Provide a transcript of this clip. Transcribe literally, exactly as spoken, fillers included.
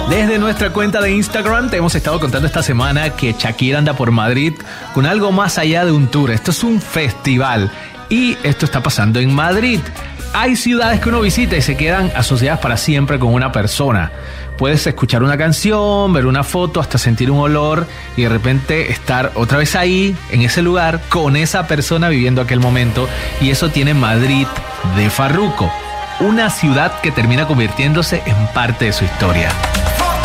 Desde nuestra cuenta de Instagram te hemos estado contando esta semana que Shakira anda por Madrid con algo más allá de un tour. Esto es un festival y esto está pasando en Madrid. Hay ciudades que uno visita y se quedan asociadas para siempre con una persona. Puedes escuchar una canción, ver una foto, hasta sentir un olor y de repente estar otra vez ahí, en ese lugar, con esa persona viviendo aquel momento. Y eso tiene Madrid de Farruko, una ciudad que termina convirtiéndose en parte de su historia.